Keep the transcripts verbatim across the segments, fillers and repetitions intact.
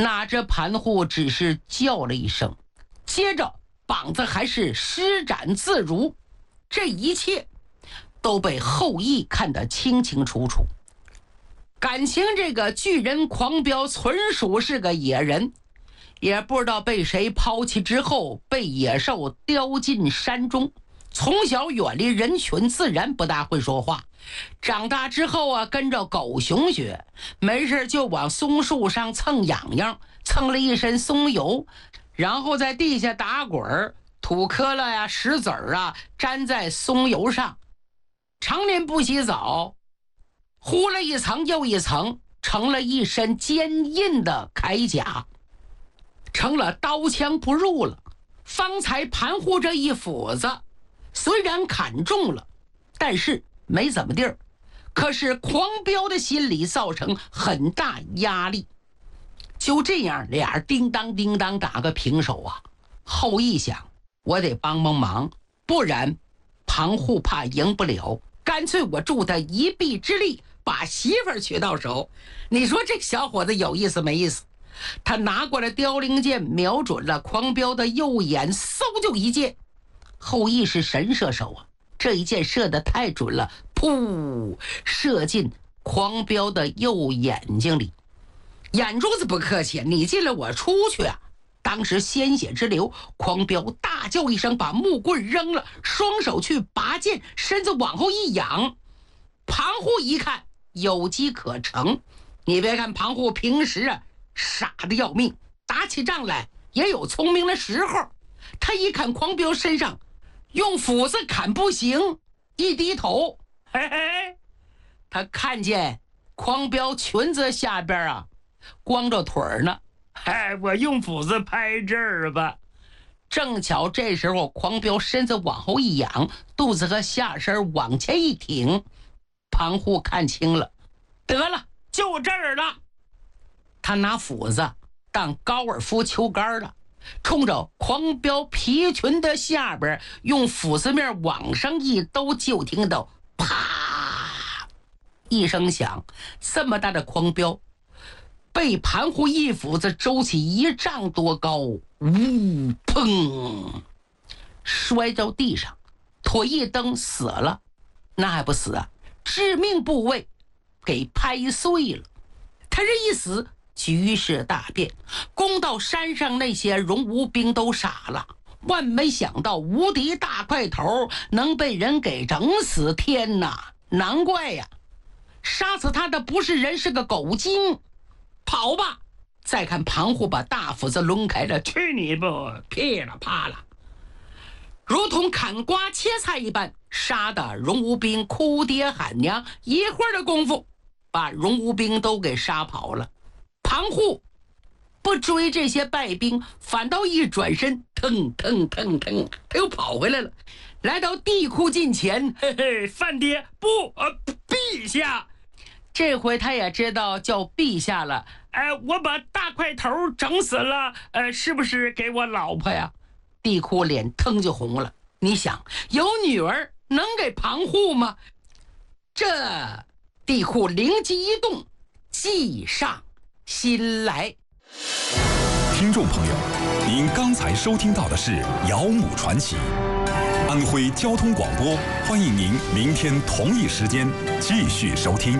那这盘户只是叫了一声，接着膀子还是施展自如，这一切都被后羿看得清清楚楚。感情这个巨人狂飙纯属是个野人，也不知道被谁抛弃之后被野兽叼进山中，从小远离人群，自然不大会说话。长大之后啊，跟着狗熊学，没事就往松树上蹭痒痒，蹭了一身松油，然后在地下打滚，吐磕了呀、石子儿啊粘在松油上，常年不洗澡，糊了一层又一层，成了一身坚硬的铠甲，成了刀枪不入了。方才盘户这一斧子虽然砍中了，但是没怎么地儿，可是狂飙的心理造成很大压力。就这样，俩叮当叮当打个平手啊。后羿想，我得帮帮忙，不然盘户怕赢不了，干脆我助他一臂之力，把媳妇儿娶到手。你说这小伙子有意思没意思？他拿过来凋零箭，瞄准了狂飙的右眼，嗖就一箭。后羿是神射手啊，这一箭射得太准了，噗，射进狂飙的右眼睛里。眼珠子不客气，你进来我出去啊！当时鲜血直流，狂飙大叫一声，把木棍扔了，双手去拔剑，身子往后一仰。庞户一看有机可乘，你别看庞户平时啊傻的要命，打起仗来也有聪明的时候。他一看狂飙身上用斧子砍不行，一低头，嘿嘿，他看见狂飙裙子下边啊光着腿呢，哎，我用斧子拍这儿吧。正巧这时候狂飙身子往后一仰，肚子和下身往前一挺，庞户看清了，得了，就这儿了。他拿斧子当高尔夫球杆了，冲着狂飙皮裙的下边用斧子面往上一兜，就听到啪一声响，这么大的狂飙被盘户一斧子周起一丈多高，呜砰，摔到地上，腿一蹬死了。那还不死啊，致命部位给拍碎了。他这一死，局势大变，攻到山上那些戎吴兵都傻了，万没想到无敌大块头能被人给整死，天哪，难怪呀！杀死他的不是人，是个狗精。跑吧！再看庞户把大斧子抡开了，去你不，噼里啪啦，如同砍瓜切菜一般，杀的戎吴兵哭爹喊娘，一会儿的功夫把戎吴兵都给杀跑了。庞户不追这些败兵，反倒一转身，腾腾腾腾，他又跑回来了，来到地库近前，嘿嘿，范爹，不，呃，陛下。这回他也知道叫陛下了。哎，我把大块头整死了，呃，是不是给我老婆呀？地库脸腾就红了。你想，有女儿能给庞户吗？这地库灵机一动，计上心来。 听众朋友，您刚才收听到的是《姚母传奇》，安徽交通广播，欢迎您明天同一时间继续收听。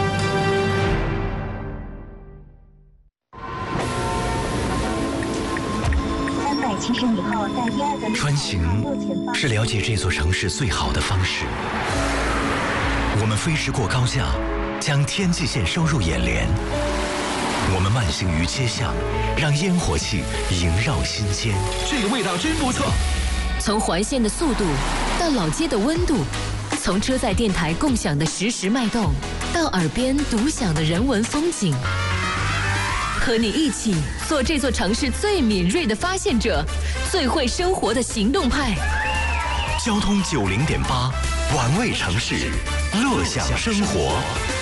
穿行是了解这座城市最好的方式。我们飞驰过高架，将天际线收入眼帘。我们慢行于街巷，让烟火气萦绕心间。 这个味道真不错。 从环线的速度到老街的温度，从车载电台共享的实时脉动，到耳边独享的人文风景。和你一起做这座城市最敏锐的发现者，最会生活的行动派。 交通九零点八，玩味城市，乐享生活。